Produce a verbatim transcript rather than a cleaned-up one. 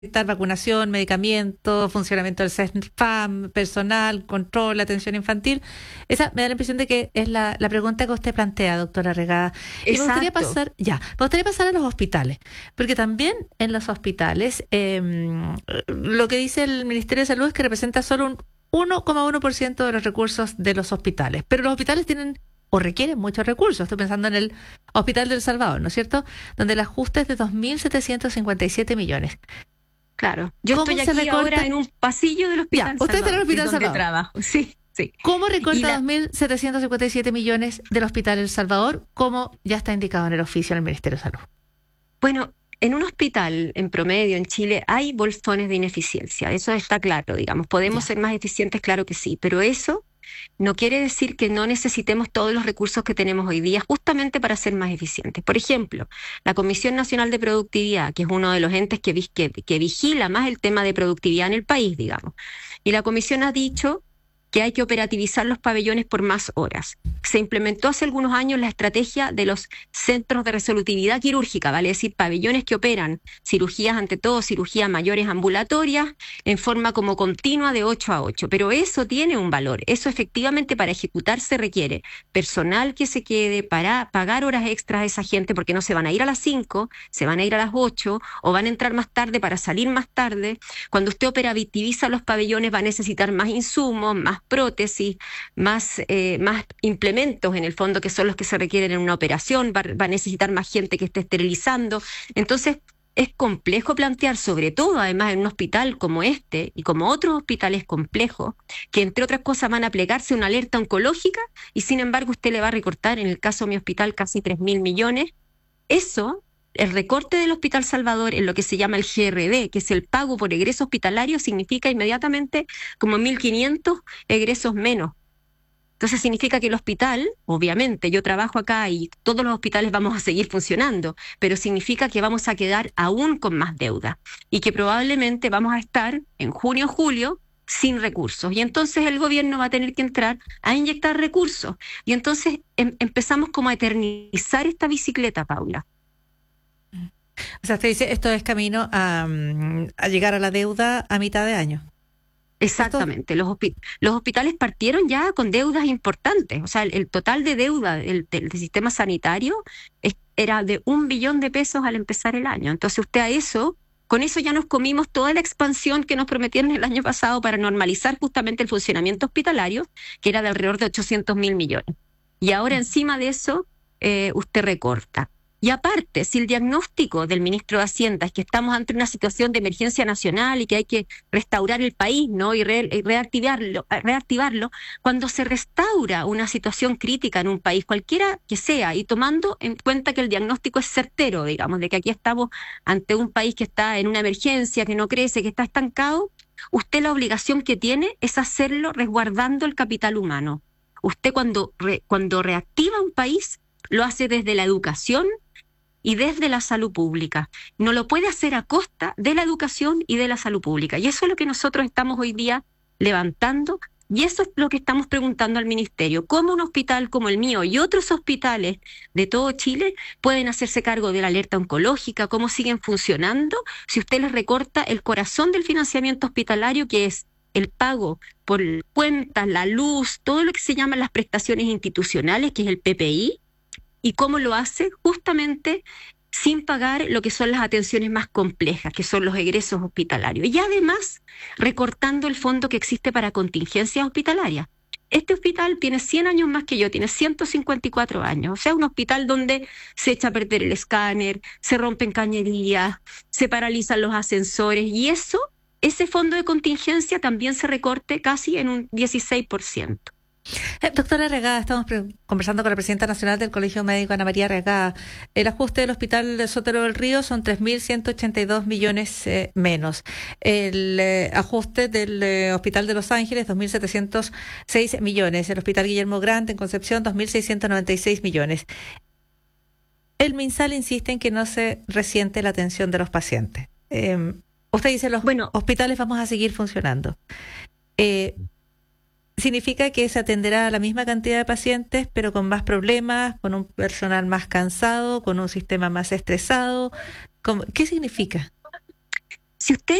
inyectar vacunación, medicamento, funcionamiento del CESFAM, personal, control, atención infantil. Esa me da la impresión de que es la, la pregunta que usted plantea, doctora Regada. Y me gustaría Exacto. pasar, ya, me gustaría pasar a los hospitales, porque también en los hospitales eh, lo que dice el Ministerio de Salud es que representa solo un uno coma uno por ciento de los recursos de los hospitales, pero los hospitales tienen o requieren muchos recursos. Estoy pensando en el Hospital del Salvador, ¿no es cierto? Donde el ajuste es de dos mil setecientos cincuenta y siete millones. Claro, yo ¿Cómo estoy se aquí ahora recorta? en un pasillo del Ya, Hospital usted está en el Salvador, que es Hospital donde Salvador. trabajo. Sí, sí. ¿Cómo Y recorta la, dos mil setecientos cincuenta y siete millones del Hospital El Salvador? Como ya está indicado en el oficio del Ministerio de Salud. bueno, en un hospital, en promedio, en Chile, hay bolsones de ineficiencia. Eso está claro, digamos. ¿Podemos Ya. ser más eficientes? Claro que sí. Pero eso no quiere decir que no necesitemos todos los recursos que tenemos hoy día justamente para ser más eficientes. Por ejemplo, la Comisión Nacional de Productividad, que es uno de los entes que, vis- que, que vigila más el tema de productividad en el país, digamos. Y la Comisión ha dicho que hay que operativizar los pabellones por más horas. Se implementó hace algunos años la estrategia de los centros de resolutividad quirúrgica, vale decir, pabellones que operan cirugías, ante todo cirugías mayores ambulatorias, en forma como continua de ocho a ocho. Pero eso tiene un valor. Eso efectivamente para ejecutar se requiere personal que se quede para pagar horas extras a esa gente, porque no se van a ir a las cinco, se van a ir a las ocho o van a entrar más tarde para salir más tarde. Cuando usted operativiza los pabellones va a necesitar más insumos, más prótesis, más, eh, más implementos en el fondo, que son los que se requieren en una operación, va, va a necesitar más gente que esté esterilizando. Entonces, es complejo plantear, sobre todo además en un hospital como este y como otros hospitales complejos, que entre otras cosas van a plegarse a una alerta oncológica y sin embargo usted le va a recortar, en el caso de mi hospital, casi tres mil millones. Eso, el recorte del Hospital Salvador en lo que se llama el G R D, que es el pago por egreso hospitalario, significa inmediatamente como mil quinientos egresos menos. Entonces significa que el hospital, obviamente, yo trabajo acá y todos los hospitales vamos a seguir funcionando, pero significa que vamos a quedar aún con más deuda y que probablemente vamos a estar en junio o julio sin recursos. Y entonces el gobierno va a tener que entrar a inyectar recursos. Y entonces em- empezamos como a eternizar esta bicicleta, Paula. O sea, usted dice, esto es camino a, mm, a llegar a la deuda a mitad de año, ¿cierto? Exactamente, los, hospi- los hospitales partieron ya con deudas importantes, o sea, el, el total de deuda del, del- del sistema sanitario es- era de un billón de pesos al empezar el año. Entonces usted a eso, con eso ya nos comimos toda la expansión que nos prometieron el año pasado para normalizar justamente el funcionamiento hospitalario, que era de alrededor de ochocientos mil millones. Y ahora encima de eso, eh, usted recorta. Y aparte, si el diagnóstico del ministro de Hacienda es que estamos ante una situación de emergencia nacional y que hay que restaurar el país, ¿no? Y, re- y reactivarlo, eh, reactivarlo. Cuando se restaura una situación crítica en un país, cualquiera que sea, y tomando en cuenta que el diagnóstico es certero, digamos, de que aquí estamos ante un país que está en una emergencia, que no crece, que está estancado, usted la obligación que tiene es hacerlo resguardando el capital humano. Usted cuando, re- cuando reactiva un país, lo hace desde la educación y desde la salud pública. No lo puede hacer a costa de la educación y de la salud pública. Y eso es lo que nosotros estamos hoy día levantando y eso es lo que estamos preguntando al Ministerio. ¿Cómo un hospital como el mío y otros hospitales de todo Chile pueden hacerse cargo de la alerta oncológica? ¿Cómo siguen funcionando si usted les recorta el corazón del financiamiento hospitalario, que es el pago por cuentas, la luz, todo lo que se llaman las prestaciones institucionales, que es el P P I? ¿Y cómo lo hace? Justamente sin pagar lo que son las atenciones más complejas, que son los egresos hospitalarios. Y además, recortando el fondo que existe para contingencias hospitalarias. Este hospital tiene cien años más que yo, tiene ciento cincuenta y cuatro años. O sea, un hospital donde se echa a perder el escáner, se rompen cañerías, se paralizan los ascensores. Y eso, ese fondo de contingencia también se recorte casi en un dieciséis por ciento. Eh, doctora Regada, estamos pre- conversando con la presidenta nacional del Colegio Médico, Ana María Regada. El ajuste del Hospital de Sotero del Río son tres mil ciento ochenta y dos millones eh, menos. El eh, ajuste del eh, Hospital de Los Ángeles, dos mil setecientos seis millones. El Hospital Guillermo Grande en Concepción, dos mil seiscientos noventa y seis millones. El MinSal insiste en que no se resiente la atención de los pacientes. Eh, usted dice, los Bueno, hospitales vamos a seguir funcionando. Eh, Significa que se atenderá a la misma cantidad de pacientes, pero con más problemas, con un personal más cansado, con un sistema más estresado. ¿Cómo- ¿Qué significa? Si usted